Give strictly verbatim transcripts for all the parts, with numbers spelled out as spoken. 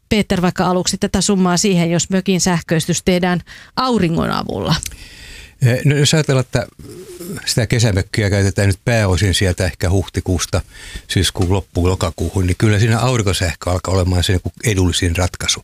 Peter vaikka aluksi tätä summaa siihen, jos mökin sähköistys tehdään auringon avulla? No, jos ajatellaan, että sitä kesämökkiä käytetään nyt pääosin sieltä ehkä huhtikuusta syyskuun loppuun lokakuuhun, niin kyllä siinä aurinkosähkö alkaa olemaan se edullisin ratkaisu.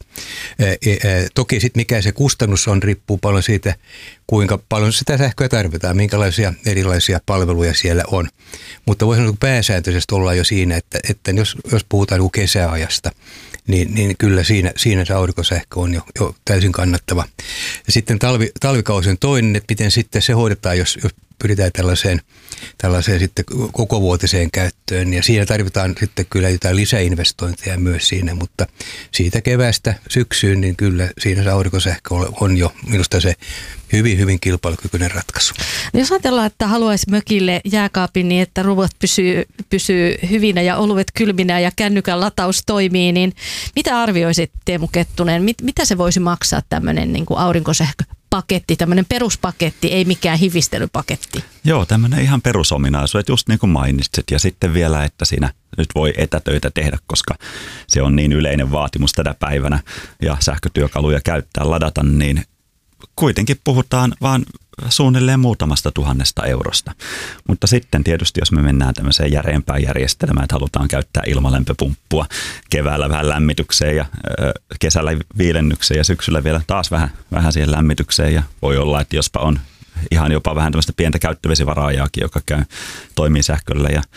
Toki sitten mikä se kustannus on, riippuu paljon siitä, kuinka paljon sitä sähköä tarvitaan, minkälaisia erilaisia palveluja siellä on. Mutta voi sanoa, että pääsääntöisesti ollaan jo siinä, että, että jos, jos puhutaan kesäajasta, Niin, niin kyllä siinä, siinä se aurinkosähkö on jo, jo täysin kannattava. Ja sitten talvi, talvikausen toinen, että miten sitten se hoidetaan, jos, jos pyritään tällaiseen, tällaiseen sitten kokovuotiseen käyttöön. Ja siinä tarvitaan sitten kyllä jotain lisäinvestointeja myös siinä, mutta siitä keväästä syksyyn, niin kyllä siinä se aurinkosähkö on jo minusta se hyvin, hyvin kilpailukykyinen ratkaisu. Jos ajatellaan, että haluaisi mökille jääkaapin niin, että ruuat pysyy, pysyy hyvinä ja oluet kylminä ja kännykän lataus toimii, niin mitä arvioisit, Teemu Kettunen, mit, mitä se voisi maksaa tämmöinen niin kuin aurinkosähköpaketti, tämmöinen peruspaketti, ei mikään hivistelypaketti? Joo, tämmöinen ihan perusominaisuus, että just niin kuin mainitsit, ja sitten vielä, että siinä nyt voi etätöitä tehdä, koska se on niin yleinen vaatimus tänä päivänä ja sähkötyökaluja käyttää, ladata, niin kuitenkin puhutaan vaan suunnilleen muutamasta tuhannesta eurosta. Mutta sitten tietysti, jos me mennään tämmöiseen järeempään järjestelmään, että halutaan käyttää ilmalämpöpumppua keväällä vähän lämmitykseen ja ö, kesällä viilennykseen ja syksyllä vielä taas vähän, vähän siihen lämmitykseen. Ja voi olla, että jospa on ihan jopa vähän tämmöistä pientä käyttövesivaraajaakin, joka käy, toimii sähköllä ja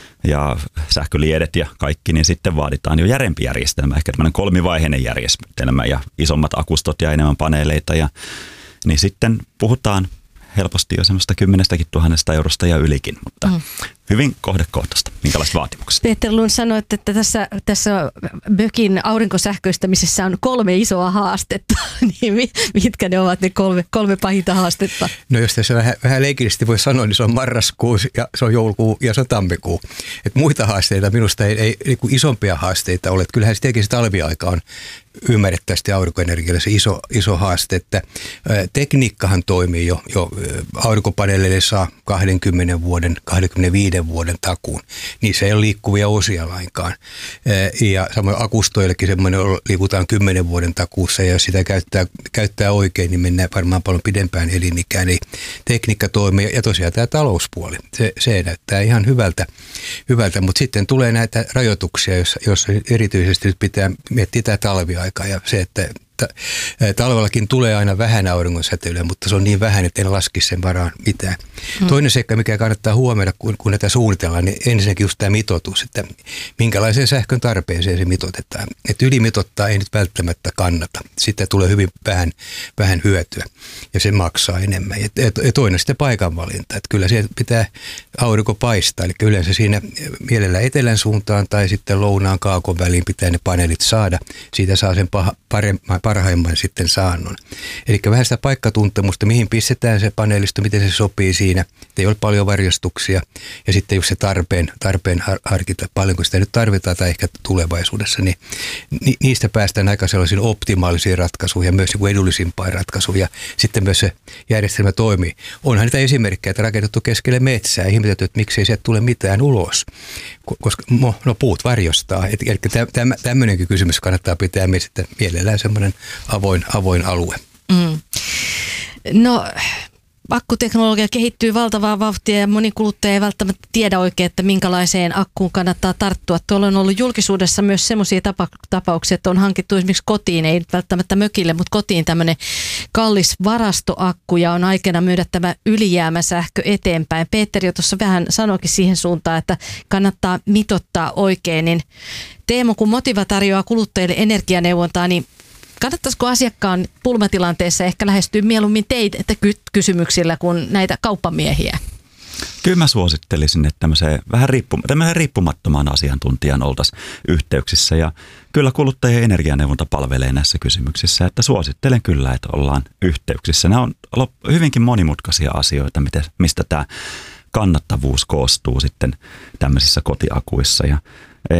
ja sähköliedet ja kaikki, niin sitten vaaditaan jo järeempi järjestelmä, ehkä tämmöinen kolmivaiheinen järjestelmä ja isommat akustot ja enemmän paneeleita. Ja, niin sitten puhutaan helposti jo semmoista kymmenestäkin tuhannesta eurosta ja ylikin, mutta mm. hyvin kohdekohtaista. Minkälaiset vaatimukset? Peter Lund sanoi, että tässä, tässä mökin aurinkosähköistämisessä on kolme isoa haastetta. Niin mitkä ne ovat ne kolme, kolme pahinta haastetta? No jos tässä vähän, vähän leikillisesti voi sanoa, niin se on marraskuu ja se on joulukuu ja se on tammikuu. Et muita haasteita minusta ei, ei, ei isompia haasteita ole. Et kyllähän sittenkin se talviaika on ymmärrettävästi aurinkoenergialle se iso, iso haaste, että ä, tekniikkahan toimii jo, jo aurinkopaneeleille saa kaksikymmentä vuoden, kaksikymmentäviisi vuoden takuun. Niissä ei ole liikkuvia osia lainkaan. Ä, ja samoin akustoillekin semmoinen liikutaan kymmenen vuoden takuussa ja jos sitä käyttää, käyttää oikein, niin mennään varmaan paljon pidempään elinikään. Eli tekniikka toimii ja tosiaan tämä talouspuoli, se, se näyttää ihan hyvältä, hyvältä. Mutta sitten tulee näitä rajoituksia, joissa, joissa erityisesti pitää miettiä tämä talviaika. Ja se, että talvellakin tulee aina vähän auringonsäteilyä, mutta se on niin vähän, että en laski sen varaan mitään. Hmm. Toinen seikka, mikä kannattaa huomioida, kun, kun näitä suunnitellaan, niin ensinnäkin just tämä mitoitus, että minkälaiseen sähkön tarpeeseen se mitoitetaan. Että ylimitottaa ei nyt välttämättä kannata. Sitten tulee hyvin vähän, vähän hyötyä ja se maksaa enemmän. Ja, ja toinen sitten paikanvalinta, että kyllä siellä pitää aurinko paistaa, eli yleensä siinä mielellä etelän suuntaan tai sitten lounaan kaakon väliin pitää ne paneelit saada. Siitä saa sen paha, paremman, parhaimman sitten saannon. Eli vähän sitä paikkatuntemusta, mihin pistetään se paneelisto, miten se sopii siinä. Ei ole paljon varjostuksia ja sitten jos se tarpeen, tarpeen harkita paljonko sitä nyt tarvitaan tai ehkä tulevaisuudessa, niin niistä päästään aika sellaisiin optimaalisiin ratkaisuihin ja myös edullisimpaan ratkaisuun ja sitten myös se järjestelmä toimii. Onhan niitä esimerkkejä, että rakennettu keskelle metsää ja ihmetetty, että miksei sieltä tule mitään ulos, koska no, puut varjostaa. Eli tämmöinenkin kysymys kannattaa pitää mielellään semmoinen avoin, avoin alue. Mm. No akkuteknologia kehittyy valtavaa vauhtia ja moni kuluttaja ei välttämättä tiedä oikein, että minkälaiseen akkuun kannattaa tarttua. Tuolla on ollut julkisuudessa myös semmoisia tapa- tapauksia, että on hankittu esimerkiksi kotiin, ei välttämättä mökille, mutta kotiin tämmöinen kallis varastoakku ja on aikana myydä tämä ylijäämäsähkö eteenpäin. Peter jo tuossa vähän sanoikin siihen suuntaan, että kannattaa mitottaa oikein. Niin Teemu, kun Motiva tarjoaa kuluttajille energianeuvontaa, niin kannattaisiko asiakkaan pulmatilanteessa ehkä lähestyä mieluummin teitä kysymyksillä kuin näitä kauppamiehiä? Kyllä mä suosittelisin, että tämmöiseen vähän riippum- tämmöiseen riippumattomaan asiantuntijan oltaisiin yhteyksissä ja kyllä kuluttajien energianeuvonta palvelee näissä kysymyksissä, että suosittelen kyllä, että ollaan yhteyksissä. Nämä on hyvinkin monimutkaisia asioita, mistä tämä kannattavuus koostuu sitten tämmöisissä kotiakuissa ja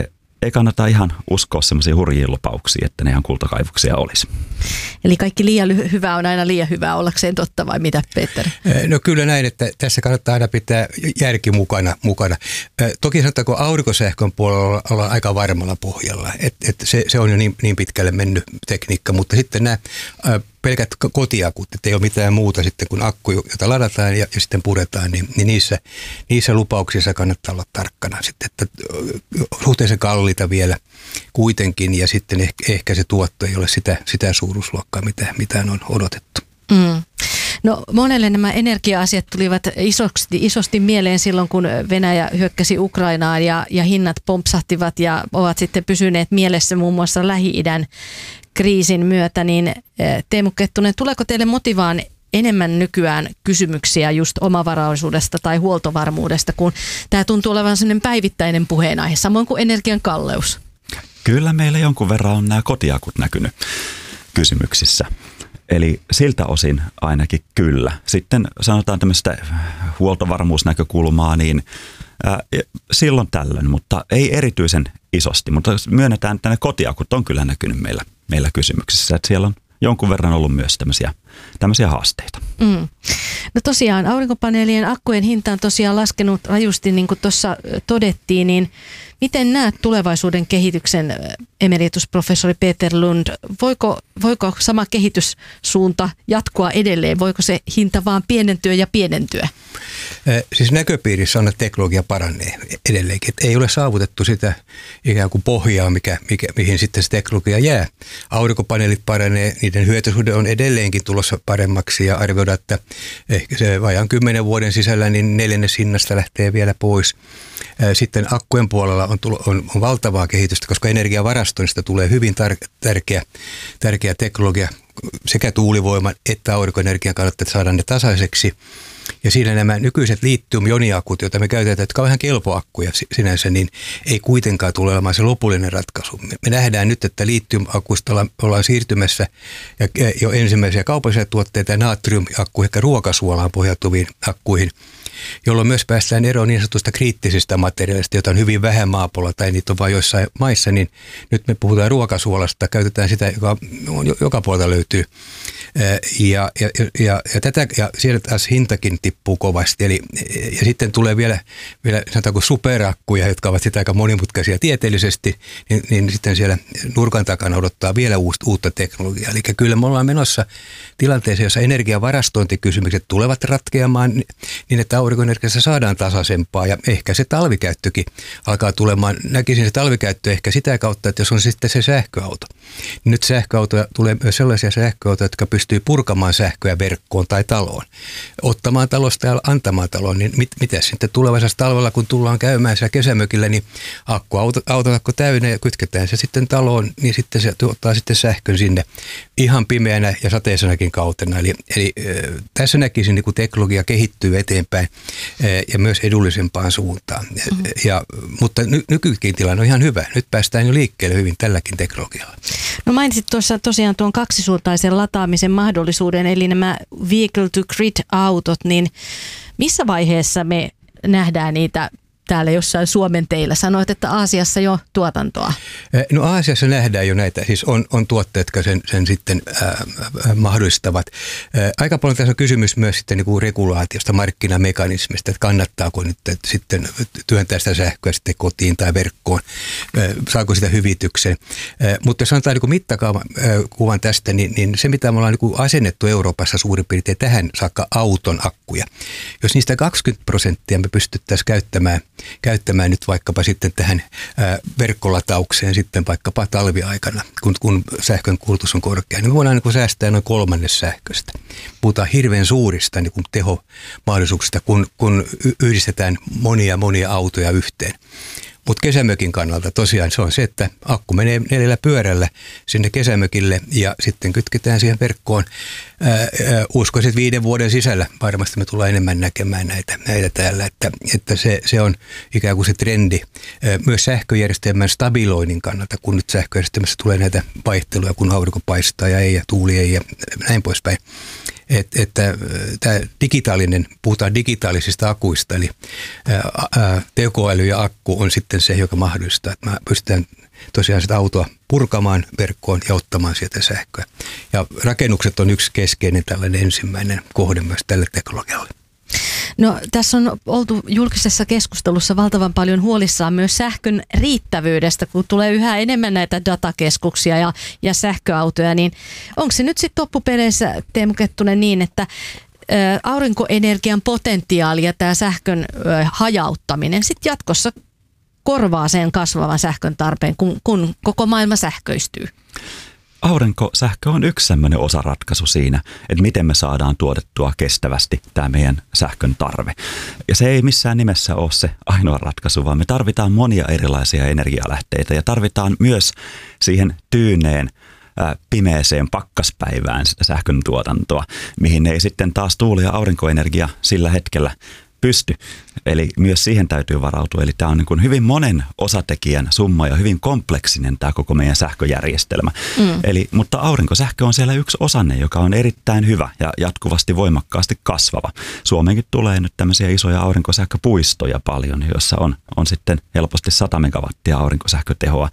ei kannata ihan uskoa semmoisia hurjia lupauksia, että ne ihan kultakaivoksia olisi. Eli kaikki liian hyvää on aina liian hyvää ollakseen totta, vai mitä, Peter? No kyllä näin, että tässä kannattaa aina pitää järki mukana. mukana. Toki sanotaanko aurinkosähkön puolella ollaan aika varmalla pohjalla, että et se, se on jo niin, niin pitkälle mennyt tekniikka, mutta sitten nämä pelkät kotiakut, että ei ole mitään muuta sitten kuin akku, jota ladataan ja, ja sitten puretaan, niin, niin niissä, niissä lupauksissa kannattaa olla tarkkana sitten, että suhteellisen kalliita vielä kuitenkin ja sitten ehkä, ehkä se tuotto ei ole sitä, sitä suuruusluokkaa, mitä, mitä on odotettu. Mm. No monelle nämä energia-asiat tulivat isosti, isosti mieleen silloin, kun Venäjä hyökkäsi Ukrainaan ja, ja hinnat pompsahtivat ja ovat sitten pysyneet mielessä muun muassa Lähi-idän kriisin myötä, niin Teemu Kettunen, tuleeko teille motivaan enemmän nykyään kysymyksiä just omavaraisuudesta tai huoltovarmuudesta, kun tämä tuntuu olevan sellainen päivittäinen puheenaihe, samoin kuin energian kalleus? Kyllä meillä jonkun verran on nämä kotiakut näkynyt kysymyksissä. Eli siltä osin ainakin kyllä. Sitten sanotaan tämmöistä huoltovarmuusnäkökulmaa, niin ää, silloin tällöin, mutta ei erityisen isosti. Mutta myönnetään, että ne kotiakut on kyllä näkynyt meillä, meillä kysymyksissä, että siellä on jonkun verran ollut myös tämmöisiä, tämmöisiä haasteita. Mm. No tosiaan aurinkopaneelien akkujen hinta on tosiaan laskenut rajusti, niin kuin tuossa todettiin, niin miten näet tulevaisuuden kehityksen, emeritusprofessori Peter Lund? Voiko, voiko sama kehityssuunta jatkua edelleen? Voiko se hinta vaan pienentyä ja pienentyä? Siis näköpiirissä on, että teknologia paranee edelleenkin. Että ei ole saavutettu sitä ikään kuin pohjaa, mikä, mikä, mihin sitten se teknologia jää. Aurinkopaneelit paranee, niiden hyötysuhde on edelleenkin tulossa paremmaksi ja arvioidaan, että ehkä se vajaan kymmenen vuoden sisällä niin neljännes hinnasta lähtee vielä pois. Sitten akkujen puolella on, tulo, on, on valtavaa kehitystä, koska energiavarastoinnista tulee hyvin tar- tärkeä, tärkeä teknologia sekä tuulivoiman että aurinkoenergian kannalta, että saadaan ne tasaiseksi. Ja siinä nämä nykyiset litium-ioniakut, joita me käytetään, jotka on ihan kelpoakkuja sinänsä, niin ei kuitenkaan tule olemaan se lopullinen ratkaisu. Me nähdään nyt, että litium-akuista ollaan, ollaan siirtymässä ja jo ensimmäisiä kaupallisia tuotteita natrium-akkuihin, ehkä ruokasuolaan pohjautuviin akkuihin, jolloin myös päästään eroon niin sanotusta kriittisistä materiaalista, joita on hyvin vähän maapallolla tai niitä on vain joissain maissa, niin nyt me puhutaan ruokasuolasta, käytetään sitä, joka on, joka puolelta löytyy. Ja, ja, ja, ja, tätä, ja siellä taas hintakin tippuu kovasti. Eli, ja sitten tulee vielä, vielä sanotaanko superakkuja, jotka ovat sitä aika monimutkaisia tieteellisesti, niin, niin sitten siellä nurkan takana odottaa vielä uutta, uutta teknologiaa. Eli kyllä me ollaan menossa tilanteeseen, jossa energiavarastointikysymykset tulevat ratkeamaan niin, että aurinkoenergiassa saadaan tasaisempaa ja ehkä se talvikäyttökin alkaa tulemaan. Näkisin se talvikäyttö ehkä sitä kautta, että jos on sitten se sähköauto. Niin nyt sähköautoja tulee myös sellaisia sähköautoja, jotka pystyy purkamaan sähköä verkkoon tai taloon. Ottamaan talosta ja antamaan taloon, niin mit, mitä sitten tulevaisuudessa talvella, kun tullaan käymään siellä kesämökillä, niin akku, auto, autotakko täynnä ja kytketään se sitten taloon, niin sitten se tuottaa sitten sähkön sinne ihan pimeänä ja sateisenakin kautena. Eli, eli äh, tässä näkisin, niin kun teknologia kehittyy eteenpäin äh, ja myös edullisempaan suuntaan. Mm-hmm. Ja, mutta ny, nykykin tilanne on ihan hyvä. Nyt päästään jo liikkeelle hyvin tälläkin teknologialla. No mainitsit tuossa tosiaan tuon kaksisuuntaisen lataamisen mahdollisuuden, eli nämä vehicle to grid-autot, niin missä vaiheessa me nähdään niitä täällä jossain Suomen teillä? Sanoit, että Aasiassa jo tuotantoa. No Aasiassa nähdään jo näitä, siis on, on tuotteet, jotka sen, sen sitten ää, mahdollistavat. Ää, aika paljon tässä on kysymys myös sitten niin kuin regulaatiosta, markkinamekanismista, että kannattaako nyt että sitten työntää sitä sähköä sitten kotiin tai verkkoon, ää, saako sitä hyvityksen. Ää, mutta jos sanotaan niin kuin mittakavan tästä, niin, niin se mitä me ollaan niin kuin asennettu Euroopassa suurin piirtein tähän saakka auton akkuja. Jos niistä kaksikymmentä prosenttia me pystyttäisiin käyttämään käyttämään nyt vaikkapa sitten tähän ää, verkkolataukseen sitten vaikkapa talviaikana, kun, kun sähkön kulutus on korkea, niin me voidaan niin kuin säästää noin kolmannes sähköstä. Puhutaan hirveän suurista niin kuin tehomahdollisuuksista, kun, kun yhdistetään monia monia autoja yhteen. Mutta kesämökin kannalta tosiaan se on se, että akku menee neljällä pyörällä sinne kesämökille ja sitten kytketään siihen verkkoon. Ää, ää, uskoisin, että viiden vuoden sisällä varmasti me tullaan enemmän näkemään näitä, näitä täällä, että, että se, se on ikään kuin se trendi. Ää, myös sähköjärjestelmän stabiloinnin kannalta, kun nyt sähköjärjestelmässä tulee näitä vaihteluja, kun aurinko paistaa ja ei ja tuuli ei ja näin poispäin. että, että tämä digitaalinen, puhutaan digitaalisista akuista, eli ää, tekoäly ja akku on sitten se, joka mahdollistaa, että me pystytään tosiaan sitä autoa purkamaan verkkoon ja ottamaan sieltä sähköä. Ja rakennukset on yksi keskeinen tällainen ensimmäinen kohde myös tälle teknologialle. No tässä on oltu julkisessa keskustelussa valtavan paljon huolissaan myös sähkön riittävyydestä, kun tulee yhä enemmän näitä datakeskuksia ja, ja sähköautoja, niin onko se nyt sitten loppupeleissä, Teemu Kettunen, niin, että ä, aurinkoenergian potentiaali ja tämä sähkön ä, hajauttaminen sitten jatkossa korvaa sen kasvavan sähkön tarpeen, kun, kun koko maailma sähköistyy? Aurinkosähkö on yksi sellainen osaratkaisu siinä, että miten me saadaan tuotettua kestävästi tämä meidän sähkön tarve. Ja se ei missään nimessä ole se ainoa ratkaisu, vaan me tarvitaan monia erilaisia energialähteitä ja tarvitaan myös siihen tyyneen, pimeeseen pakkaspäivään sitä sähkön tuotantoa, mihin ei sitten taas tuuli- ja aurinkoenergia sillä hetkellä pysty. Eli myös siihen täytyy varautua. Eli tämä on niin kuin hyvin monen osatekijän summa ja hyvin kompleksinen tämä koko meidän sähköjärjestelmä. Mm. Eli, mutta aurinkosähkö on siellä yksi osanne, joka on erittäin hyvä ja jatkuvasti voimakkaasti kasvava. Suomeenkin tulee nyt tämmöisiä isoja aurinkosähköpuistoja paljon, joissa on, on sitten helposti sata megawattia aurinkosähkötehoa.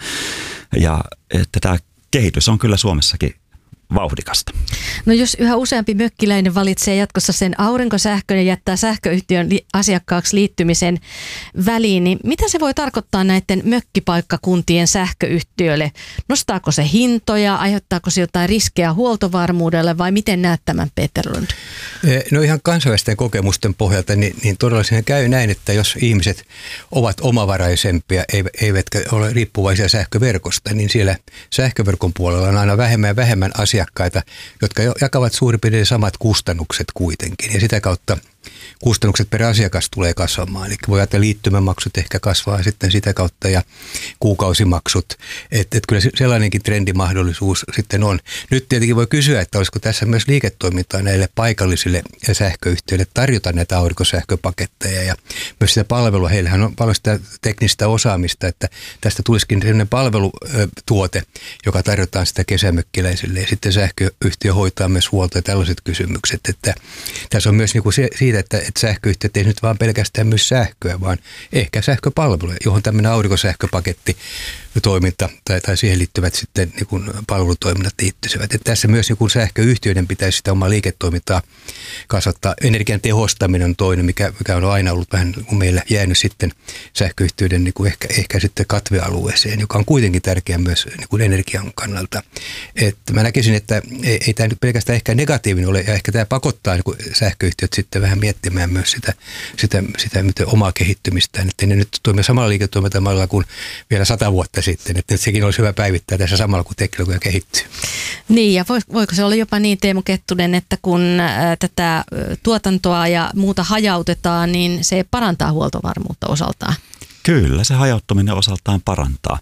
Ja että tämä kehitys on kyllä Suomessakin vauhdikasta. No jos yhä useampi mökkiläinen valitsee jatkossa sen aurinkosähkön ja jättää sähköyhtiön li- asiakkaaksi liittymisen väliin, niin mitä se voi tarkoittaa näiden mökkipaikkakuntien sähköyhtiöille? Nostaako se hintoja, aiheuttaako se jotain riskejä huoltovarmuudelle vai miten näet tämän, Peter Lund? No ihan kansainvälisten kokemusten pohjalta, niin, niin todella siinä käy näin, että jos ihmiset ovat omavaraisempia, eivätkä ole riippuvaisia sähköverkosta, niin siellä sähköverkon puolella on aina vähemmän ja vähemmän asiakkaita, jotka jakavat suurin piirtein samat kustannukset kuitenkin. Ja sitä kautta kustannukset per asiakas tulee kasvamaan. Eli voi ajatella liittymämaksut ehkä kasvaa sitten sitä kautta ja kuukausimaksut. Että et kyllä sellainenkin trendimahdollisuus sitten on. Nyt tietenkin voi kysyä, että olisiko tässä myös liiketoimintaa näille paikallisille sähköyhtiöille tarjota näitä aurinkosähköpaketteja ja myös sitä palvelua. Heillähän on paljon sitä teknistä osaamista, että tästä tulisikin sellainen palvelutuote, joka tarjotaan sitä kesämökkiläisille ja sitten sähköyhtiö hoitaa myös huolta ja tällaiset kysymykset. Että tässä on myös niin kuin se, siitä, että, että sähköyhtiöt ei nyt vaan pelkästään myös sähköä, vaan ehkä sähköpalveluja, johon tämmöinen aurinkosähköpaketti toiminta tai, tai siihen liittyvät sitten niin kuin palvelutoiminnat liittyisivät. Että tässä myös niin kuin sähköyhtiöiden pitäisi sitä omaa liiketoimintaa kasvattaa. Energian tehostaminen on toinen, mikä, mikä on aina ollut vähän niin kuin meillä jäänyt sitten sähköyhtiöiden niin kuin ehkä, ehkä sitten katvealueeseen, joka on kuitenkin tärkeä myös niin kuin energian kannalta. Että mä näkisin, että ei, ei tämä nyt pelkästään ehkä negatiivinen ole, ja ehkä tämä pakottaa niin kuin sähköyhtiöt sitten vähän miettimään myös sitä, sitä, sitä miten omaa kehittymistään, että ne nyt toimii samalla liiketoimintamalla kuin vielä sata vuotta sitten, että sekin olisi hyvä päivittää tässä samalla, kun teknologia kehittyy. Niin, ja voiko se olla jopa niin, Teemu Kettunen, että kun ä, tätä tuotantoa ja muuta hajautetaan, niin se parantaa huoltovarmuutta osaltaan? Kyllä, se hajauttaminen osaltaan parantaa.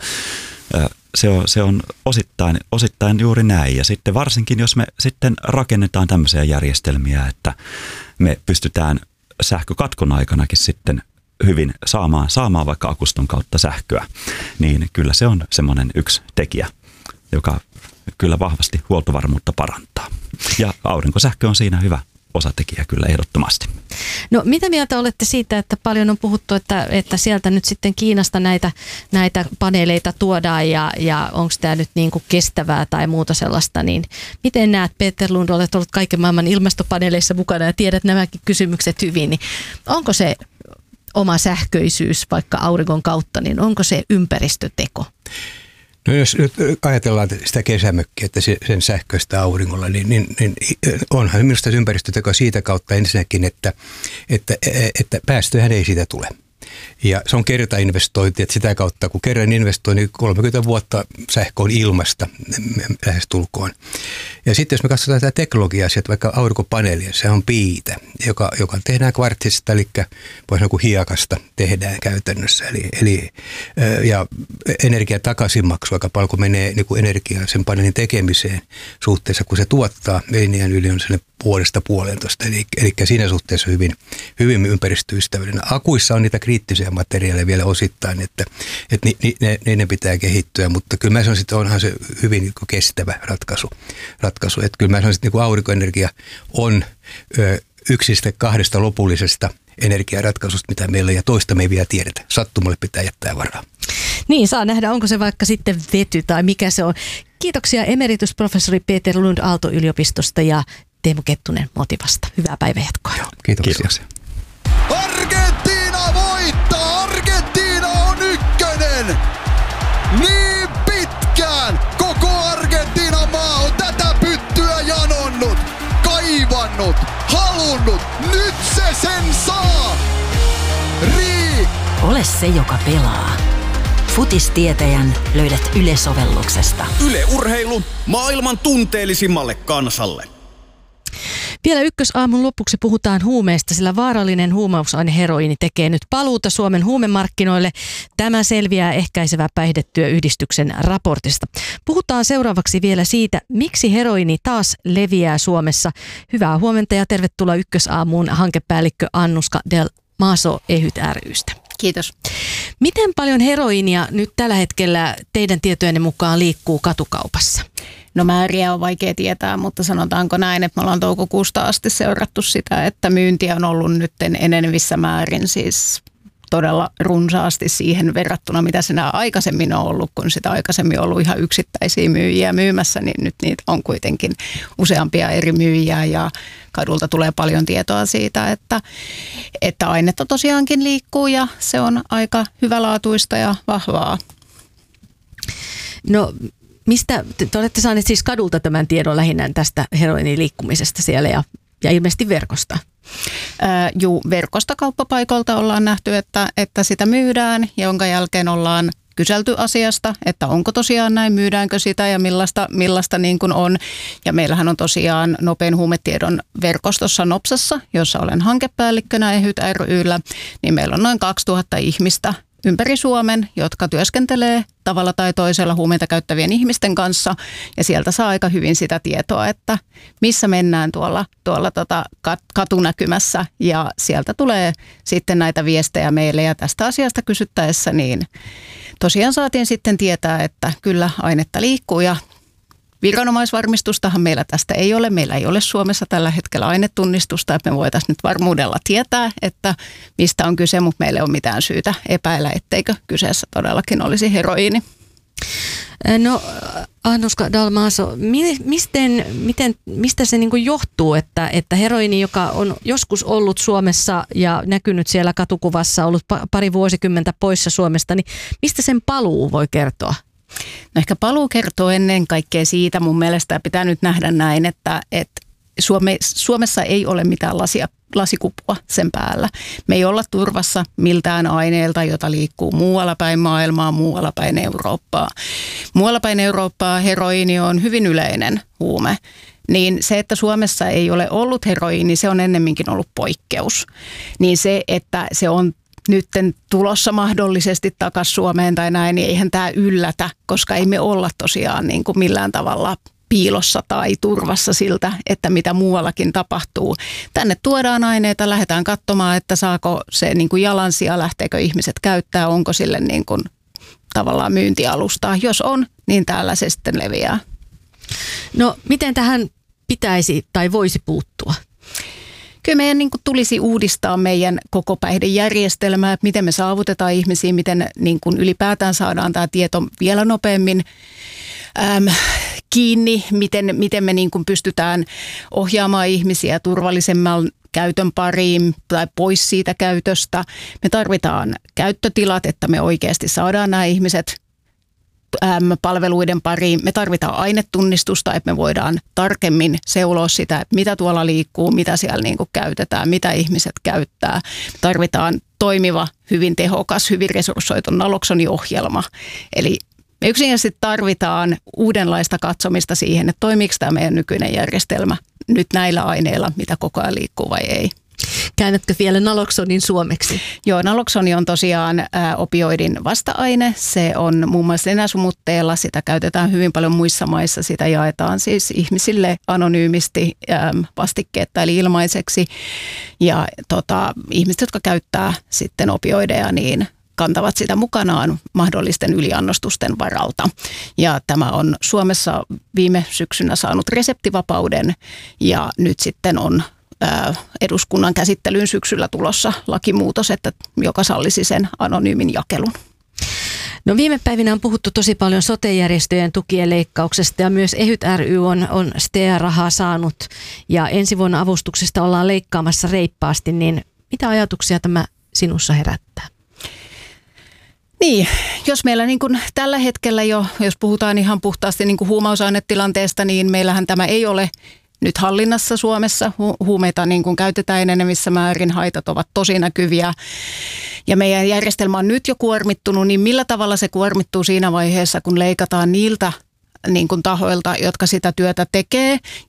Se on, se on osittain, osittain juuri näin. Ja sitten varsinkin, jos me sitten rakennetaan tämmöisiä järjestelmiä, että me pystytään sähkökatkon aikanakin sitten hyvin saamaan, saamaan vaikka akuston kautta sähköä, niin kyllä se on semmoinen yksi tekijä, joka kyllä vahvasti huoltovarmuutta parantaa. Ja aurinkosähkö on siinä hyvä osatekijä kyllä ehdottomasti. No mitä mieltä olette siitä, että paljon on puhuttu, että, että sieltä nyt sitten Kiinasta näitä, näitä paneeleita tuodaan ja, ja onko tämä nyt niin kuin kestävää tai muuta sellaista, niin miten näet, Peter Lund, olet ollut kaiken maailman ilmastopaneeleissa mukana ja tiedät nämäkin kysymykset hyvin, niin onko se oma sähköisyys vaikka auringon kautta, niin onko se ympäristöteko? No jos nyt ajatellaan sitä kesämökkiä, että sen sähköistä auringolla, niin, niin, niin onhan minusta ympäristöteko siitä kautta ensinnäkin, että, että, että päästöjähän ei siitä tule. Ja se on kertainvestointi, että sitä kautta kun kerran investoi, niin kolmekymmentä vuotta sähkö on ilmasta lähes tulkoon. Ja sitten jos me katsotaan tätä teknologiaa, että vaikka aurinkopaneelia, se on piitä, joka, joka tehdään kvartsista, eli voisi kuin hiekasta tehdään käytännössä. Eli, eli, ja energian takaisinmaksu aika paljon, kun menee niin kuin energiaa sen paneelin tekemiseen suhteessa, kun se tuottaa, linjan yli on sellainen puolesta puolentoista, eli, eli siinä suhteessa hyvin, hyvin ympäristöystävällinen. Akuissa on niitä kriittisiä materiaaleja vielä osittain, että, että ni, ni, ne, ne pitää kehittyä, mutta kyllä mä sanon, että onhan se hyvin kestävä ratkaisu. ratkaisu. Että kyllä mä sanoisin, että niin kuin aurinkoenergia on ö, yksistä kahdesta lopullisesta energiaratkaisusta, mitä meillä on, ja toista me ei vielä tiedetä. Sattumalle pitää jättää varaa. Niin, saa nähdä, onko se vaikka sitten vety tai mikä se on. Kiitoksia emeritusprofessori Peter Lund Aalto-yliopistosta ja Teemu Kettunen Motivasta. Hyvää päivänjatkoa. Joo, kiitoksia. Kiitoksia. Argentiina voittaa! Argentiina on ykkönen! Niin pitkään koko Argentiinan maa on tätä pyttyä janonnut, kaivannut, halunnut. Nyt se sen saa! Rii! Ole se, joka pelaa. Futistietäjän löydät Yle-sovelluksesta. Yle Urheilu maailman tunteellisimmalle kansalle. Vielä ykkösaamun lopuksi puhutaan huumeista, sillä vaarallinen huumausaine heroiini tekee nyt paluuta Suomen huumemarkkinoille. Tämä selviää Ehkäisevä päihdetyöyhdistyksen raportista. Puhutaan seuraavaksi vielä siitä, miksi heroiini taas leviää Suomessa. Hyvää huomenta ja tervetuloa ykkösaamuun hankepäällikkö Annuska Del Maso Ehyt ry:stä. Kiitos. Miten paljon heroiinia nyt tällä hetkellä teidän tietojenne mukaan liikkuu katukaupassa? No määriä on vaikea tietää, mutta sanotaanko näin, että me ollaan toukokuusta asti seurattu sitä, että myyntiä on ollut nyt enenevissä määrin siis todella runsaasti siihen verrattuna, mitä siinä aikaisemmin on ollut, kun sitä aikaisemmin on ollut ihan yksittäisiä myyjiä myymässä, niin nyt niitä on kuitenkin useampia eri myyjiä ja kadulta tulee paljon tietoa siitä, että, että ainetta tosiaankin liikkuu ja se on aika hyvälaatuista ja vahvaa. No mistä, te olette saaneet siis kadulta tämän tiedon lähinnä tästä heroinin liikkumisesta siellä ja, ja ilmeisesti verkosta? Ää, juu, verkosta kauppapaikoilta ollaan nähty, että, että sitä myydään, jonka jälkeen ollaan kyselty asiasta, että onko tosiaan näin, myydäänkö sitä ja millaista, millaista niin kuin on. Ja meillähän on tosiaan nopein huumetiedon verkostossa Nopsassa, jossa olen hankepäällikkönä Ehyt ry:llä, niin meillä on noin kaksituhatta ihmistä ympäri Suomen, jotka työskentelee tavalla tai toisella huumeita käyttävien ihmisten kanssa. Ja sieltä saa aika hyvin sitä tietoa, että missä mennään tuolla, tuolla tota katunäkymässä. Ja sieltä tulee sitten näitä viestejä meille ja tästä asiasta kysyttäessä, niin tosiaan saatiin sitten tietää, että kyllä ainetta liikkuu ja viranomaisvarmistustahan meillä tästä ei ole. Meillä ei ole Suomessa tällä hetkellä ainetunnistusta, että me voitaisiin nyt varmuudella tietää, että mistä on kyse, mutta meillä ei ole mitään syytä epäillä, etteikö kyseessä todellakin olisi heroiini. No Annuska Del Maso, miten, miten, mistä se niin kuin johtuu, että, että heroiini, joka on joskus ollut Suomessa ja näkynyt siellä katukuvassa, ollut pari vuosikymmentä poissa Suomesta, niin mistä sen paluu voi kertoa? No ehkä paluu kertoo ennen kaikkea siitä, mun mielestä pitää nyt nähdä näin, että, että Suome, Suomessa ei ole mitään lasia, lasikupua sen päällä. Me ei olla turvassa miltään aineelta, jota liikkuu muualla päin maailmaa, muualla päin Eurooppaa. Muualla päin Eurooppaa heroiini on hyvin yleinen huume. Niin se, että Suomessa ei ole ollut heroiini, se on ennemminkin ollut poikkeus. Niin se, että se on nytten tulossa mahdollisesti takaisin Suomeen tai näin, niin eihän tämä yllätä, koska ei me olla tosiaan niin kuin millään tavalla piilossa tai turvassa siltä, että mitä muuallakin tapahtuu. Tänne tuodaan aineita, lähdetään katsomaan, että saako se niin kuin jalansija, lähteekö ihmiset käyttää, onko sille niin kuin tavallaan myyntialustaa. Jos on, niin täällä se sitten leviää. No miten tähän pitäisi tai voisi puuttua? Kyllä meidän niin kuin tulisi uudistaa meidän koko päihdejärjestelmää, että miten me saavutetaan ihmisiä, miten niin kuin ylipäätään saadaan tämä tieto vielä nopeammin äm, kiinni, miten, miten me niin kuin pystytään ohjaamaan ihmisiä turvallisemman käytön pariin tai pois siitä käytöstä. Me tarvitaan käyttötilat, että me oikeasti saadaan nämä ihmiset palveluiden pariin. Me tarvitaan ainetunnistusta, että me voidaan tarkemmin seuloa sitä, että mitä tuolla liikkuu, mitä siellä niin kuin käytetään, mitä ihmiset käyttää. Me tarvitaan toimiva, hyvin tehokas, hyvin resurssoitu naloksoniohjelma. Eli me yksinkertaisesti tarvitaan uudenlaista katsomista siihen, että toimiiko tämä meidän nykyinen järjestelmä nyt näillä aineilla, mitä koko ajan liikkuu vai ei. Käännätkö vielä naloksonin suomeksi? Joo, naloksoni on tosiaan ä, opioidin vasta-aine. Se on muun muassa nenäsumutteella. Sitä käytetään hyvin paljon muissa maissa. Sitä jaetaan siis ihmisille anonyymisti ä, vastikkeetta eli ilmaiseksi. Ja tota, ihmiset, jotka käyttää sitten opioideja, niin kantavat sitä mukanaan mahdollisten yliannostusten varalta. Ja tämä on Suomessa viime syksynä saanut reseptivapauden ja nyt sitten on eduskunnan käsittelyyn syksyllä tulossa lakimuutos, että joka sallisi sen anonyymin jakelun. No viime päivinä on puhuttu tosi paljon sote-järjestöjen tukien leikkauksesta ja myös EHYT ry on, on S T E-rahaa saanut ja ensi vuonna avustuksesta ollaan leikkaamassa reippaasti, niin mitä ajatuksia tämä sinussa herättää? Niin, jos meillä niin kuin tällä hetkellä jo, jos puhutaan ihan puhtaasti niin kuin huumausainetilanteesta, niin meillähän tämä ei ole nyt hallinnassa Suomessa. Hu- huumeita niin kuin käytetään enenevissä määrin, haitat ovat tosi näkyviä ja meidän järjestelmä on nyt jo kuormittunut, niin millä tavalla se kuormittuu siinä vaiheessa, kun leikataan niiltä niin kuin tahoilta, jotka sitä työtä tekee